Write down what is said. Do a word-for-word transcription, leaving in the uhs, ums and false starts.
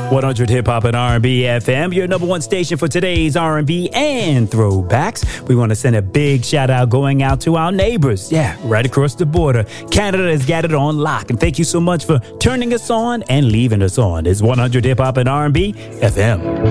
one hundred Hip Hop and R and B F M, your number one station for today's R and B and throwbacks. We want to send a big shout out going out to our neighbors. Yeah, right across the border. Canada has got it on lock. And thank you so much for turning us on and leaving us on. It's one hundred Hip Hop and R and B F M.